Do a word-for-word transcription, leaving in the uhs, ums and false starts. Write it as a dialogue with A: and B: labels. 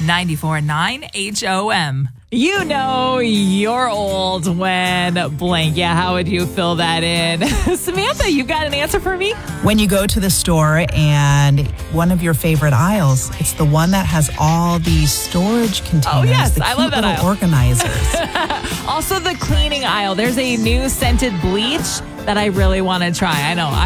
A: ninety-four point nine H O M.
B: You know you're old when blank. Yeah, how would you fill that in? Samantha, you got an answer for me?
C: When you go to the store and one of your favorite aisles, it's the one that has all these storage containers.
B: Oh, yes.
C: the
B: I
C: cute
B: love that
C: little
B: aisle.
C: organizers.
B: Also, the cleaning aisle. There's a new scented bleach that I really want to try. I know. I